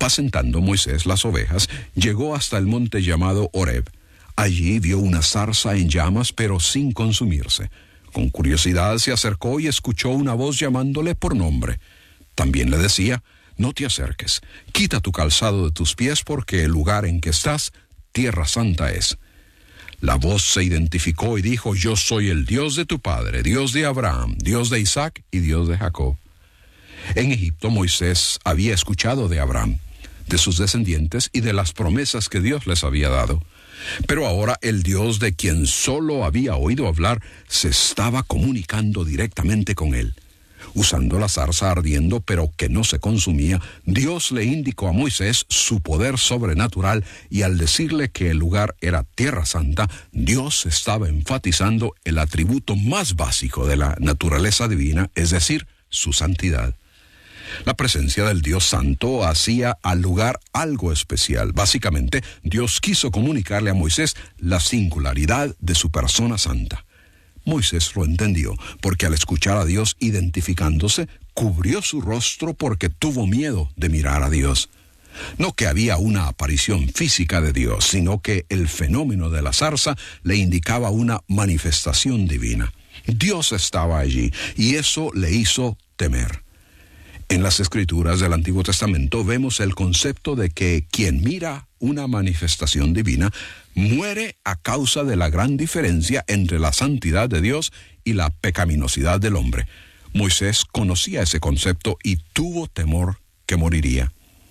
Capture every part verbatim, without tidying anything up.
Apacentando Moisés las ovejas, llegó hasta el monte llamado Horeb. Allí vio una zarza en llamas, pero sin consumirse. Con curiosidad se acercó y escuchó una voz llamándole por nombre. También le decía: no te acerques, quita tu calzado de tus pies, porque el lugar en que estás, tierra santa es. La voz se identificó y dijo: yo soy el Dios de tu padre, Dios de Abraham, Dios de Isaac y Dios de Jacob. En Egipto Moisés había escuchado de Abraham, de sus descendientes y de las promesas que Dios les había dado. Pero ahora el Dios de quien solo había oído hablar se estaba comunicando directamente con él. Usando la zarza ardiendo, pero que no se consumía, Dios le indicó a Moisés su poder sobrenatural, y al decirle que el lugar era tierra santa, Dios estaba enfatizando el atributo más básico de la naturaleza divina, es decir, su santidad. La presencia del Dios Santo hacía al lugar algo especial. Básicamente, Dios quiso comunicarle a Moisés la singularidad de su persona santa. Moisés lo entendió, porque al escuchar a Dios identificándose, cubrió su rostro porque tuvo miedo de mirar a Dios. No que había una aparición física de Dios, sino que el fenómeno de la zarza le indicaba una manifestación divina. Dios estaba allí, y eso le hizo temer. En las Escrituras del Antiguo Testamento vemos el concepto de que quien mira una manifestación divina muere a causa de la gran diferencia entre la santidad de Dios y la pecaminosidad del hombre. Moisés conocía ese concepto y tuvo temor que moriría.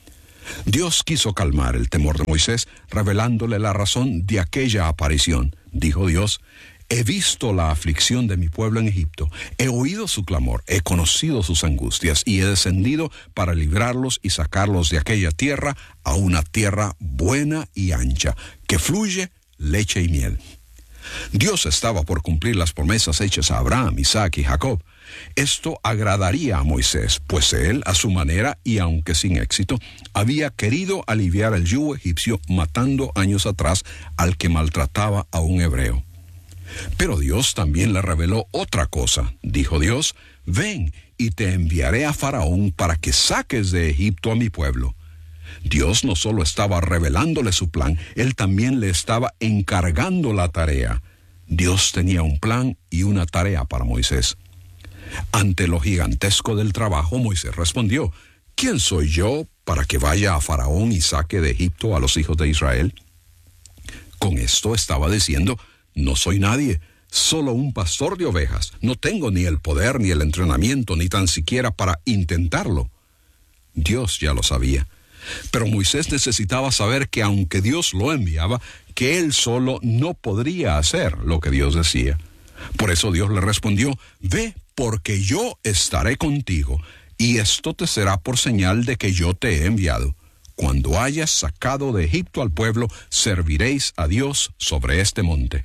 Dios quiso calmar el temor de Moisés, revelándole la razón de aquella aparición. Dijo Dios: he visto la aflicción de mi pueblo en Egipto, he oído su clamor, he conocido sus angustias, y he descendido para librarlos y sacarlos de aquella tierra a una tierra buena y ancha, que fluye leche y miel. Dios estaba por cumplir las promesas hechas a Abraham, Isaac y Jacob. Esto agradaría a Moisés, pues él, a su manera y aunque sin éxito, había querido aliviar el yugo egipcio, matando años atrás al que maltrataba a un hebreo. Pero Dios también le reveló otra cosa. Dijo Dios: ven y te enviaré a Faraón para que saques de Egipto a mi pueblo. Dios no solo estaba revelándole su plan, él también le estaba encargando la tarea. Dios tenía un plan y una tarea para Moisés. Ante lo gigantesco del trabajo, Moisés respondió: ¿quién soy yo para que vaya a Faraón y saque de Egipto a los hijos de Israel? Con esto estaba diciendo: no soy nadie, solo un pastor de ovejas. No tengo ni el poder, ni el entrenamiento, ni tan siquiera para intentarlo. Dios ya lo sabía. Pero Moisés necesitaba saber que aunque Dios lo enviaba, que él solo no podría hacer lo que Dios decía. Por eso Dios le respondió: ve, porque yo estaré contigo, y esto te será por señal de que yo te he enviado. Cuando hayas sacado de Egipto al pueblo, serviréis a Dios sobre este monte.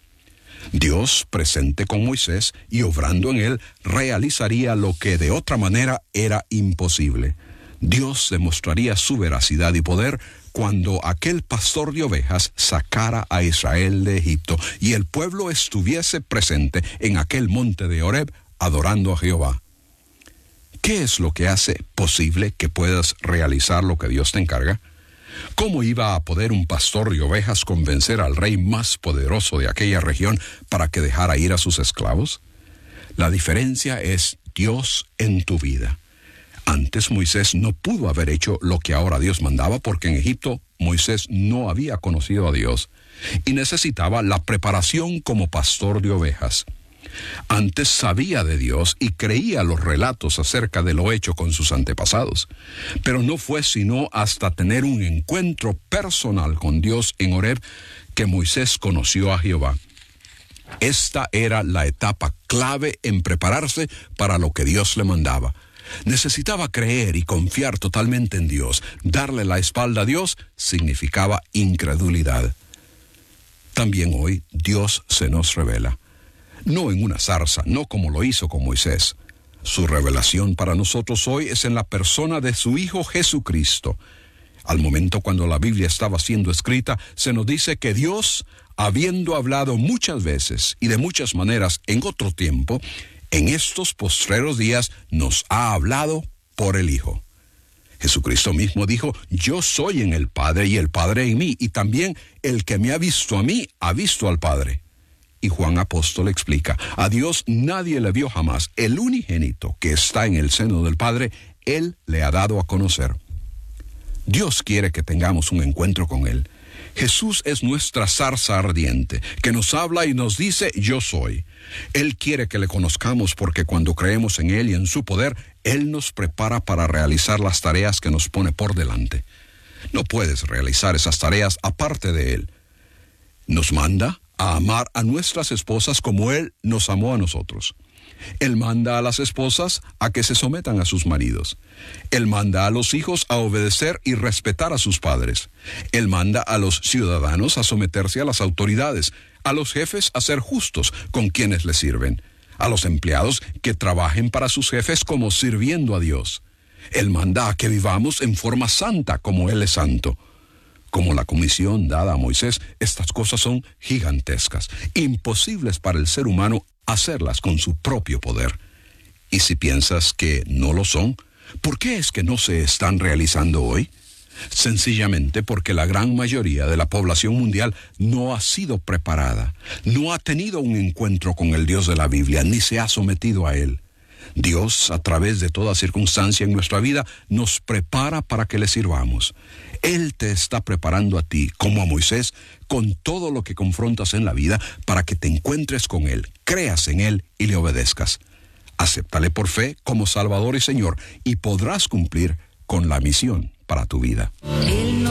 Dios, presente con Moisés y obrando en él, realizaría lo que de otra manera era imposible. Dios demostraría su veracidad y poder cuando aquel pastor de ovejas sacara a Israel de Egipto y el pueblo estuviese presente en aquel monte de Horeb adorando a Jehová. ¿Qué es lo que hace posible que puedas realizar lo que Dios te encarga? ¿Cómo iba a poder un pastor de ovejas convencer al rey más poderoso de aquella región para que dejara ir a sus esclavos? La diferencia es Dios en tu vida. Antes Moisés no pudo haber hecho lo que ahora Dios mandaba, porque en Egipto Moisés no había conocido a Dios y necesitaba la preparación como pastor de ovejas. Antes sabía de Dios y creía los relatos acerca de lo hecho con sus antepasados, pero no fue sino hasta tener un encuentro personal con Dios en Horeb que Moisés conoció a Jehová. Esta era la etapa clave en prepararse para lo que Dios le mandaba. Necesitaba creer y confiar totalmente en Dios. Darle la espalda a Dios significaba incredulidad. También hoy Dios se nos revela. No en una zarza, no como lo hizo con Moisés. Su revelación para nosotros hoy es en la persona de su Hijo Jesucristo. Al momento cuando la Biblia estaba siendo escrita, se nos dice que Dios, habiendo hablado muchas veces y de muchas maneras en otro tiempo, en estos postreros días nos ha hablado por el Hijo. Jesucristo mismo dijo, yo soy en el Padre y el Padre en mí, y también el que me ha visto a mí, ha visto al Padre. Y Juan Apóstol explica, a Dios nadie le vio jamás, el unigénito que está en el seno del Padre, Él le ha dado a conocer. Dios quiere que tengamos un encuentro con Él. Jesús es nuestra zarza ardiente, que nos habla y nos dice, yo soy. Él quiere que le conozcamos porque cuando creemos en Él y en su poder, Él nos prepara para realizar las tareas que nos pone por delante. No puedes realizar esas tareas aparte de Él. Nos manda a amar a nuestras esposas como Él nos amó a nosotros. Él manda a las esposas a que se sometan a sus maridos. Él manda a los hijos a obedecer y respetar a sus padres. Él manda a los ciudadanos a someterse a las autoridades, a los jefes a ser justos con quienes les sirven, a los empleados que trabajen para sus jefes como sirviendo a Dios. Él manda a que vivamos en forma santa como Él es santo. Como la comisión dada a Moisés, estas cosas son gigantescas, imposibles para el ser humano hacerlas con su propio poder. Y si piensas que no lo son, ¿por qué es que no se están realizando hoy? Sencillamente porque la gran mayoría de la población mundial no ha sido preparada, no ha tenido un encuentro con el Dios de la Biblia, ni se ha sometido a Él. Dios, a través de toda circunstancia en nuestra vida, nos prepara para que le sirvamos. Él te está preparando a ti, como a Moisés, con todo lo que confrontas en la vida, para que te encuentres con Él, creas en Él y le obedezcas. Acéptale por fe como Salvador y Señor, y podrás cumplir con la misión para tu vida.